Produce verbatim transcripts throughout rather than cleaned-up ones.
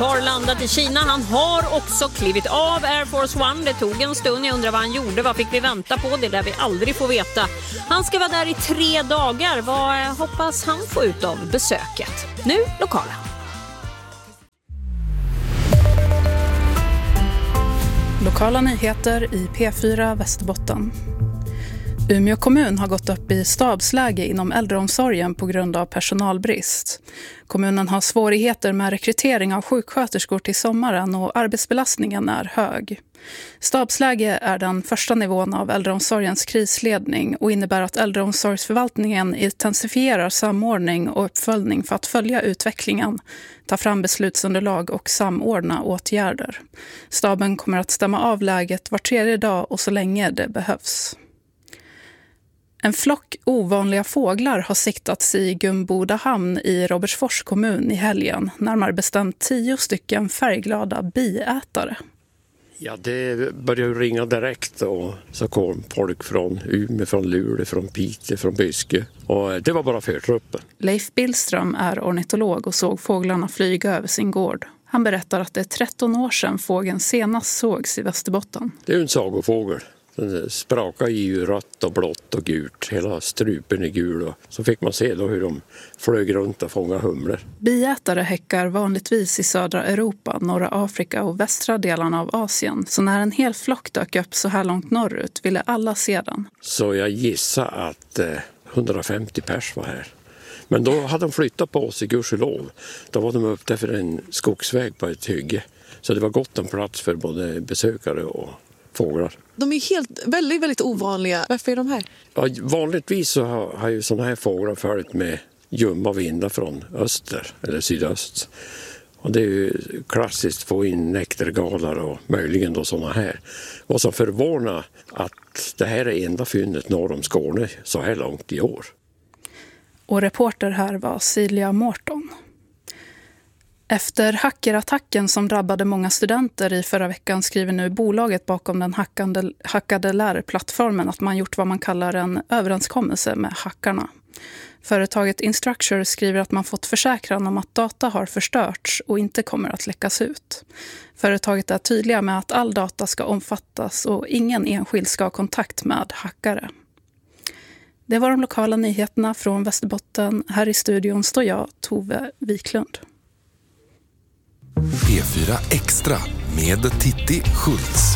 har landat i Kina. Han har också klivit av Air Force One. Det tog en stund. Jag undrar vad han gjorde. Vad fick vi vänta på? Det där vi aldrig får veta. Han ska vara där i tre dagar. Vad hoppas han få ut av besöket? Nu lokala. Lokala nyheter i P fyra Västerbotten. Umeå kommun har gått upp i stabsläge inom äldreomsorgen på grund av personalbrist. Kommunen har svårigheter med rekrytering av sjuksköterskor till sommaren och arbetsbelastningen är hög. Stabsläge är den första nivån av äldreomsorgens krisledning och innebär att äldreomsorgsförvaltningen intensifierar samordning och uppföljning för att följa utvecklingen, ta fram beslutsunderlag och samordna åtgärder. Staben kommer att stämma av läget var tredje dag och så länge det behövs. En flock ovanliga fåglar har siktats i Gumbodahamn i Robertsfors kommun i helgen. Närmare bestämt tio stycken färgglada biätare. Ja, det började ringa direkt och så kom folk från Umeå, från Luleå, från Piteå, från Byske. Och det var bara förtruppen. Leif Billström är ornitolog och såg fåglarna flyga över sin gård. Han berättar att det är tretton år sedan fågeln senast sågs i Västerbotten. Det är en sagofågel. Den sprakade i ju rött och blått och gult. Hela strupen är gul. Och så fick man se då hur de flög runt och fångade humlor. Biätare häckar vanligtvis i södra Europa, norra Afrika och västra delarna av Asien. Så när en hel flock dök upp så här långt norrut ville alla se den. Så jag gissar att eh, hundrafemtio pers var här. Men då hade de flyttat på sig, gudskelov. Då var de upp där för en skogsväg på ett hygge. Så det var gott om plats för både besökare och fåglar. De är helt, väldigt, väldigt ovanliga. Varför är de här? Ja, vanligtvis så har, har ju sådana här fåglar följt med ljumma vindar från öster eller sydöst. Och det är ju klassiskt få in näktergalar och möjligen då sådana här. Vad som förvånar att det här är enda fyndet norr om Skåne så här långt i år. Och reporter här var Silja Mårton. Efter hackerattacken som drabbade många studenter i förra veckan skriver nu bolaget bakom den hackande, hackade lärarplattformen att man gjort vad man kallar en överenskommelse med hackarna. Företaget Instructure skriver att man fått försäkran om att data har förstörts och inte kommer att läckas ut. Företaget är tydliga med att all data ska omfattas och ingen enskild ska ha kontakt med hackare. Det var de lokala nyheterna från Västerbotten. Här i studion står jag, Tove Wiklund. P fyra Extra med Titti Schultz.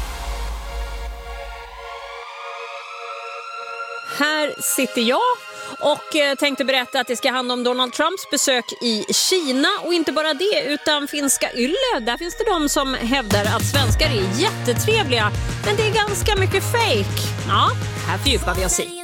Här sitter jag och tänkte berätta att det ska handla om Donald Trumps besök i Kina. Och inte bara det, utan finska Ylle. Där finns det de som hävdar att svenskar är jättetrevliga. Men det är ganska mycket fake. Ja, här fördjupar vi oss i.